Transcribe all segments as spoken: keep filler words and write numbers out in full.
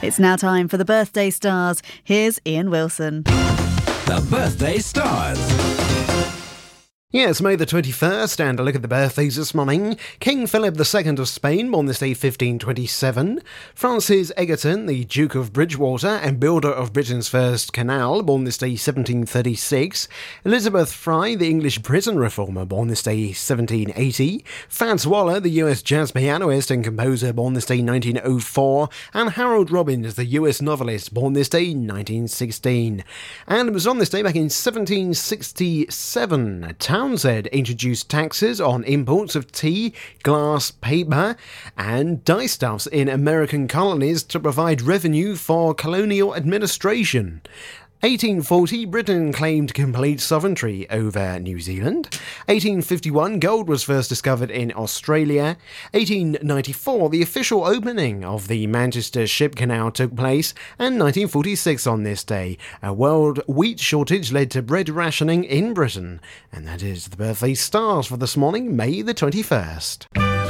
It's now time for the Birthday Stars. Here's Ian Wilson. The Birthday Stars. Yeah, it's May the twenty-first, and a look at the birthdays this morning. King Philip the Second of Spain, born this day fifteen twenty-seven. Francis Egerton, the Duke of Bridgewater and builder of Britain's first canal, born this day seventeen thirty-six. Elizabeth Fry, the English prison reformer, born this day seventeen eighty. Fats Waller, the U S jazz pianist and composer, born this day nineteen oh four. And Harold Robbins, the U S novelist, born this day nineteen sixteen. And it was on this day back in seventeen sixty-seven. Townsend introduced taxes on imports of tea, glass, paper, and dyestuffs in American colonies to provide revenue for colonial administration. eighteen forty, Britain claimed complete sovereignty over New Zealand. eighteen fifty-one, gold was first discovered in Australia. eighteen ninety-four, the official opening of the Manchester Ship Canal took place. And nineteen forty-six on this day, a world wheat shortage led to bread rationing in Britain. And that is the birthday stars for this morning, May the twenty-first.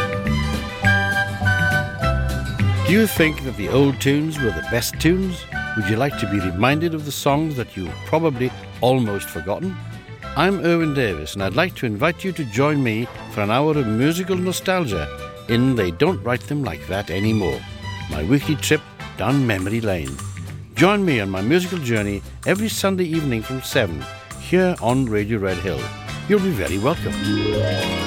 Do you think that the old tunes were the best tunes? Would you like to be reminded of the songs that you've probably almost forgotten? I'm Erwin Davis, and I'd like to invite you to join me for an hour of musical nostalgia in They Don't Write Them Like That Anymore, my weekly trip down memory lane. Join me on my musical journey every Sunday evening from seven, here on Radio Red Hill. You'll be very welcome.